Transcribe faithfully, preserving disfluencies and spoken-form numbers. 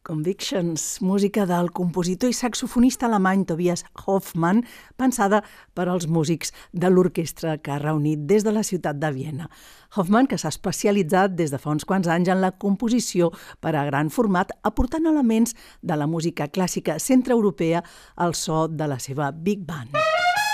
Convictions, música del compositor i saxofonista alemany Tobias Hoffmann, pensada per als músics de l'orquestra que ha reunit des de la ciutat de Viena. Hoffmann, que s'ha especialitzat des de fa uns quants anys en la composició per a gran format, aportant elements de la música clàssica centreeuropea al so de la seva Big Band.